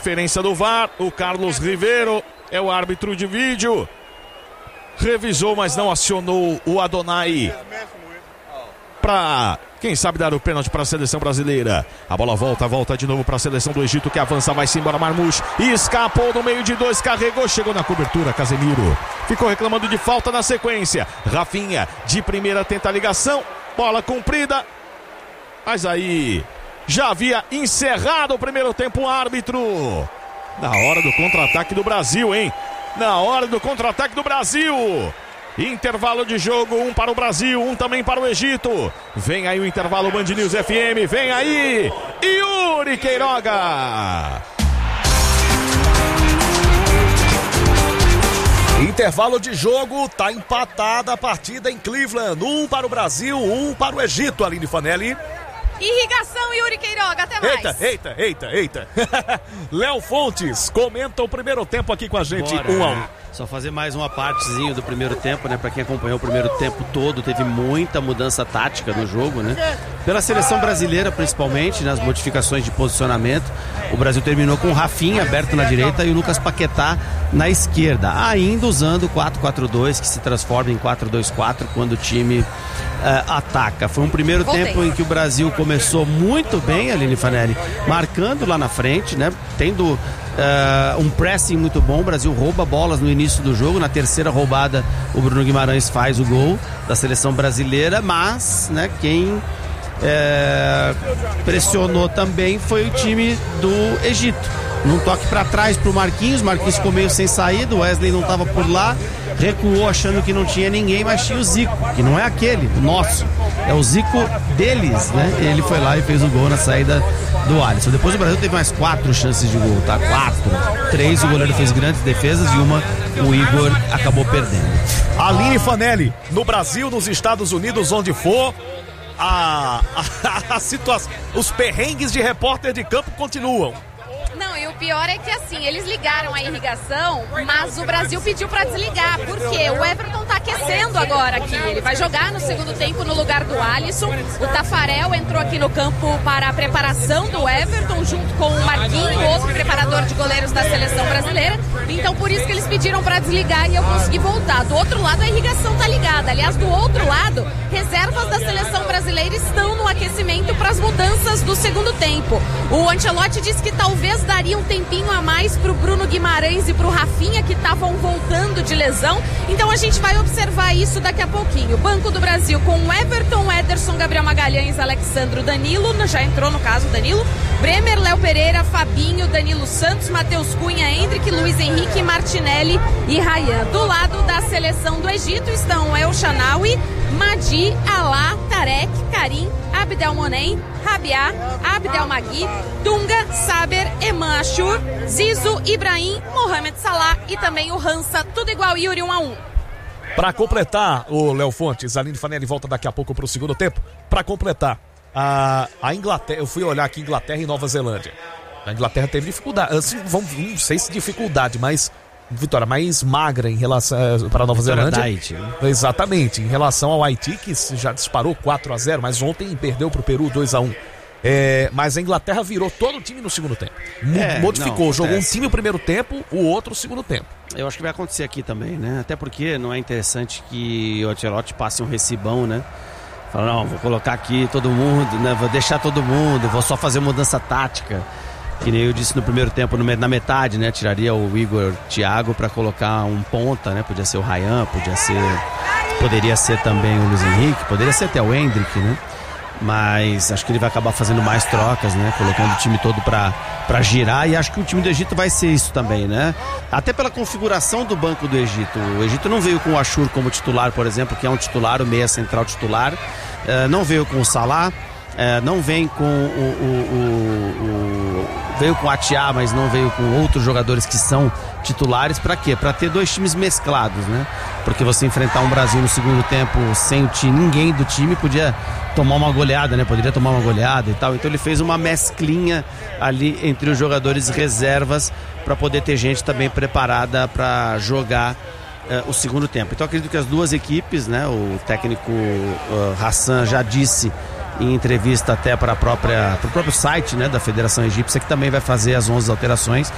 interferência do VAR. O Carlos Ribeiro é o árbitro de vídeo. Revisou, mas não acionou o Adonai para, quem sabe, dar o pênalti para a seleção brasileira. A bola volta de novo para a seleção do Egito, que avança, vai-se embora Marmoush. Escapou do meio de dois, carregou, chegou na cobertura, Casemiro. Ficou reclamando de falta na sequência. Rafinha, de primeira, tenta a ligação. Bola cumprida. Mas aí já havia encerrado o primeiro tempo o árbitro. Na hora do contra-ataque do Brasil, hein? Na hora do contra-ataque do Brasil. Intervalo de jogo, um para o Brasil, um também para o Egito. Vem aí o intervalo Band News FM, vem aí Yuri Queiroga. Intervalo de jogo, tá empatada a partida em Cleveland. Um para o Brasil, um para o Egito, Aline Fanelli. Irrigação, Yuri Queiroga, até mais. Eita. Léo Fontes comenta o primeiro tempo aqui com a gente, 1-1. Só fazer mais uma partezinho do primeiro tempo, né? Pra quem acompanhou o primeiro tempo todo, teve muita mudança tática no jogo, né? Pela seleção brasileira, principalmente, nas modificações de posicionamento. O Brasil terminou com o Rafinha aberto na direita e o Lucas Paquetá na esquerda, ainda usando o 4-4-2, que se transforma em 4-2-4 quando o time ataca. Foi um primeiro tempo em que o Brasil começou muito bem, Aline Fanelli, marcando lá na frente, né? Tendo um pressing muito bom. O Brasil rouba bolas no início do jogo. Na terceira roubada, o Bruno Guimarães faz o gol da seleção brasileira, mas, né, quem pressionou também foi o time do Egito. Num toque para trás pro Marquinhos ficou meio sem saída, o Wesley não estava por lá, recuou achando que não tinha ninguém, mas tinha o Zico, que não é aquele, o nosso, é o Zico deles, né? Ele foi lá e fez o gol na saída do Alisson. Depois o Brasil teve mais 4 chances de gol, tá? 3 o goleiro fez grandes defesas e uma o Igor acabou perdendo. Aline Fanelli, no Brasil, nos Estados Unidos, onde for, a situação, os perrengues de repórter de campo continuam. Não, e o pior é que assim, eles ligaram a irrigação, mas o Brasil pediu pra desligar, porque o Everton tá aquecendo agora aqui, ele vai jogar no segundo tempo no lugar do Alisson. O Tafarel entrou aqui no campo para a preparação do Everton, junto com o Marquinhos, outro preparador de goleiros da seleção brasileira. Então por isso que eles pediram pra desligar e eu consegui voltar. Do outro lado a irrigação tá ligada, aliás, do outro lado, reservas da seleção brasileira estão no aquecimento para as mudanças do segundo tempo. O Ancelotti disse que talvez daria um tempinho a mais pro Bruno Guimarães e pro Rafinha, que estavam voltando de lesão. Então a gente vai observar isso daqui a pouquinho. Banco do Brasil com Everton, Ederson, Gabriel Magalhães, Alexandro, Danilo, já entrou no caso Danilo, Bremer, Léo Pereira, Fabinho, Danilo Santos, Matheus Cunha, Endrick, Luiz Henrique, Martinelli e Ryan. Do lado da seleção do Egito estão El Shanawi, Madi, Alá, Tarek, Karim, Abdelmonem, Rabiá, Abdelmagui, Dunga, Saber, Eman Ashur, Zizo, Ibrahim, Mohamed Salah e também o Hansa, tudo igual, Yuri, 1-1. Para completar, o Léo Fontes, a Aline Fanelli volta daqui a pouco para o segundo tempo. Para completar, a Inglaterra, eu fui olhar aqui Inglaterra e Nova Zelândia. A Inglaterra teve dificuldade, assim, não sei se dificuldade, mas vitória mais magra em relação para a Nova Zelândia. Haiti, né? Exatamente, em relação ao Haiti, que já disparou 4-0, mas ontem perdeu para o Peru 2-1. Mas a Inglaterra virou todo o time no segundo tempo. Modificou, jogou um time o primeiro tempo, o outro o segundo tempo. Eu acho que vai acontecer aqui também, né? Até porque não é interessante que o Ancelotti passe um recibão, né? Fala, não, vou colocar aqui todo mundo, né? Vou deixar todo mundo, vou só fazer mudança tática. Que nem eu disse no primeiro tempo, na metade, né? Tiraria o Igor Thiago para colocar um ponta, né? Podia ser o Ryan, poderia ser também o Luiz Henrique, poderia ser até o Endrick, né? Mas acho que ele vai acabar fazendo mais trocas, né? Colocando o time todo pra girar, e acho que o time do Egito vai ser isso também, né? Até pela configuração do banco do Egito. O Egito não veio com o Ashur como titular, por exemplo, que é um titular, o meia central titular. Não veio com o Salah, não vem com veio com o Atiá, mas não veio com outros jogadores que são titulares. Pra quê? Pra ter dois times mesclados, né? Porque você enfrentar um Brasil no segundo tempo sem ninguém do time podia tomar uma goleada, né? Poderia tomar uma goleada e tal. Então ele fez uma mesclinha ali entre os jogadores reservas para poder ter gente também preparada para jogar o segundo tempo. Então acredito que as duas equipes, né? O técnico Hassan já disse em entrevista até para o próprio site, né, da Federação Egípcia, que também vai fazer as 11 alterações.